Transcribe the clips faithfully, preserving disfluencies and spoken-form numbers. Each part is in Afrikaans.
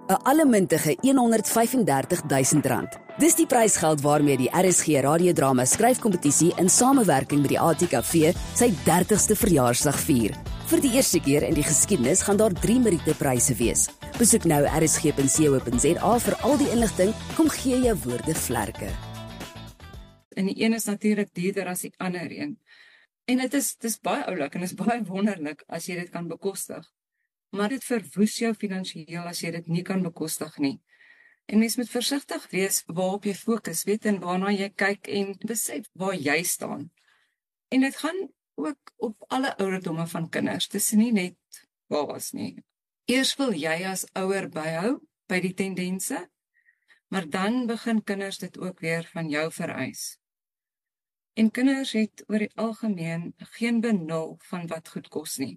'n allemintige honderdvyfendertigduisend rand. Dis die prysgeld waarmee die R S G radiodrama skryfkompetisie in samewerking met die A T K V sy dertigste verjaarsdag vier. Vir die eerste keer in die geskiedenis gaan daar drie Meriete-pryse wees. Besoek nou r s g punt co punt z a vir al die inligting. Kom gee jou woorde vlerke. En die een is natuurlik duurder as die ander een. En dit is, dit is baie oulik en dit is baie wonderlik as jy dit kan bekostig. Maar dit verwoes jou finansiëel as jy dit nie kan bekostig nie. En mens moet versigtig wees waarop jy fokus, weet en waarna jy kyk en besef waar jy staan. En dit gaan ook op alle ouderdomme van kinders. Dit is nie net babas nie. Eers wil jy as ouer byhou by die tendense, maar dan begin kinders dit ook weer van jou vereis. En kinders het oor die algemeen geen benul van wat goed kos nie.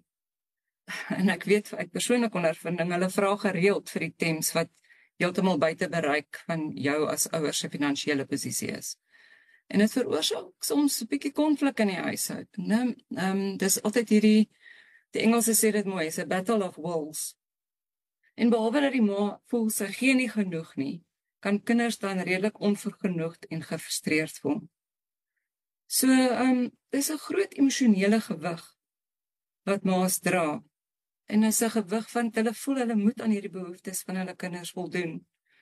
En ek weet uit persoonlike ondervinding, hulle vra gereeld vir die tems wat heeltemal buite bereik van jou as ouer se finansiële posisie is. En dit veroorsaak soms 'n bietjie konflik in die huishouding. Nou, um, dis altyd hierdie, die Engelse sê dit mooi, is 'n battle of wills. En behalwe dat die ma voel sy gee nie genoeg nie, kan kinders dan redelik onvergenoegd en gefrustreerd voel. So, um, dis 'n groot emosionele gewig wat ma's dra. En is 'n gewig van hulle voel hulle moet aan hierdie behoeftes van hulle kinders voldoen.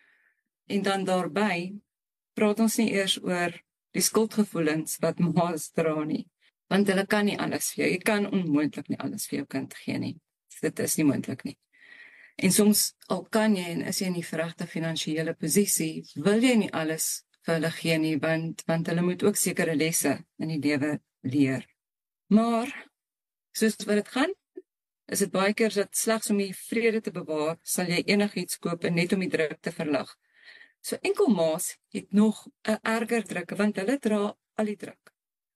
En dan daarbey praat ons nie eers oor die skuldgevoelens wat ma's dra nie. Want hulle kan nie alles vir jou. Jy kan onmoontlik nie alles vir jou kind gee nie. Dit is nie moontlik nie. En soms al kan jy en is jy in die verregte finansiële posisie, wil jy nie alles vir hulle gee nie, want, want hulle moet ook sekere lesse in die lewe leer. Maar, soos wat dit gaan, is dit baie keer dat slegs om die vrede te bewaar, sal jy enigiets koop en net om die druk te verlig. So enkel ma's het nog 'n erger druk, want hulle dra al die druk.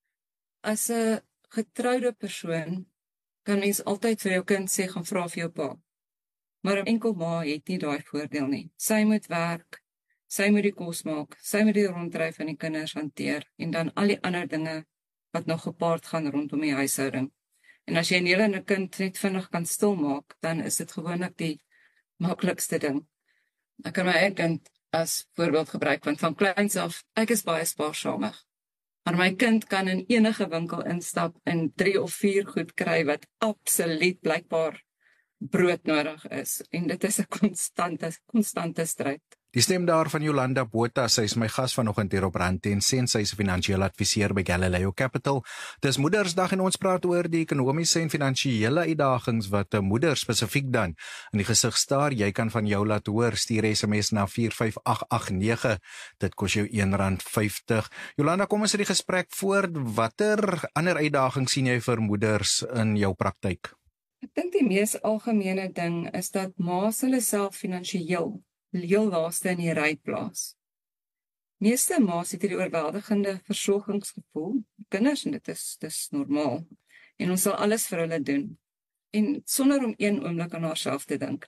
As 'n getroude persoon, kan mens altyd vir jou kind sê, gaan vra vir jou pa. Maar 'n enkel ma het nie daai voordeel nie. Sy moet werk, sy moet die kos maak, sy moet die ronddryf van die kinders hanteer, en dan al die ander dinge wat nog gepaard gaan rondom die huishouding. En as jy 'n hele kind net vinnig kan stilmaak, dan is dit gewoonlik die maklikste ding. Ek kan my eie kind as voorbeeld gebruik, want van kleins af, ek is baie spaarsamig. Maar my kind kan in enige winkel instap en drie of vier goed kry wat absoluut blykbaar brood nodig is. En dit is 'n konstante, konstante stryd. Die stem daar van Jolanda Botha, sy is my gas vanoggend hier op Rand en Sent, sy is 'n finansiële adviseur by Galileo Capital. Dis Moedersdag en ons praat oor die ekonomiese en finansiële uitdagings wat 'n moeder spesifiek dan in die gesig staar. Jy kan van jou laat hoor, stuur S M S na vier vyf agt agt nege. Dit kos jou een rand vyftig. Jolanda, kom ons sit die gesprek voort. Watter ander uitdagings sien jy vir moeders in jou praktyk? Ek dink die mees algemene ding is dat ma's hulle self finansiëel heel laaste in die ry plaas. Meeste ma's het hierdie oorweldigende versorgingsgevoel, kinders, en dit is, dit is normaal, en ons sal alles vir hulle doen, en sonder om een oomblik aan haarself te dink.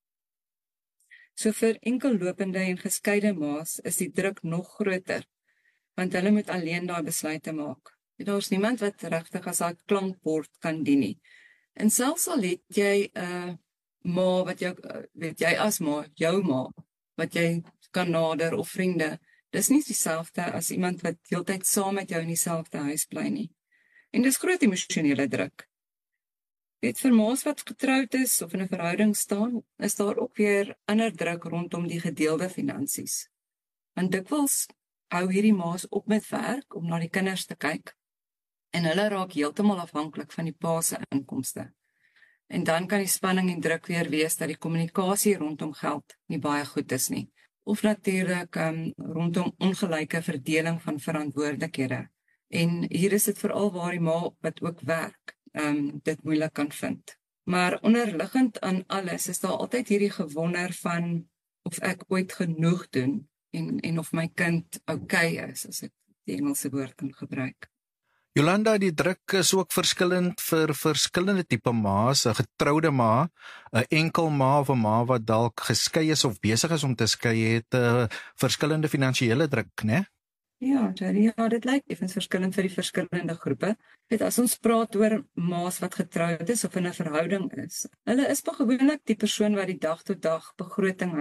So vir enkellopende en geskeide ma's is die druk nog groter, want hulle moet alleen daai besluite maak. Daar is niemand wat regtig as daai klankbord kan dien nie. En selfs al het jy 'n uh, ma wat jou, weet jy as ma, jou ma, wat jy kan nader of vriende, dis nie dieselfde as iemand wat heeltyd saam met jou in dieselfde huis bly nie. En dis groot emosionele druk. Weet, vir ma's wat getroud is of in 'n verhouding staan, is daar ook weer ander druk rondom die gedeelde finansies. Want dikwels hou hierdie ma's op met werk om na die kinders te kyk, en hulle raak heeltemal afhanklik van die pa se inkomste. En dan kan die spanning en druk weer wees dat die kommunikasie rondom geld nie baie goed is nie. Of natuurlik um, rondom ongelyke verdeling van verantwoordelikhede. En hier is dit veral waar die ma wat ook werk, um, dit moeilik kan vind. Maar onderliggend aan alles is daar altyd hierdie gewonder van of ek ooit genoeg doen en, en of my kind okay is, as ek die Engelse woord kan gebruik. Jolanda, die druk is ook verskillend vir verskillende tipe ma's, 'n getroude ma, 'n enkel ma of 'n ma wat dalk geskei is of besig is om te skei, het 'n uh, verskillende finansiële druk, né? Ja, Jerry, ja, dit lyk effens verskillend vir die verskillende groepe. Dit as ons praat oor ma's wat getroud is of in 'n verhouding is, hulle is gewoonlik die persoon wat die dag tot dag begroting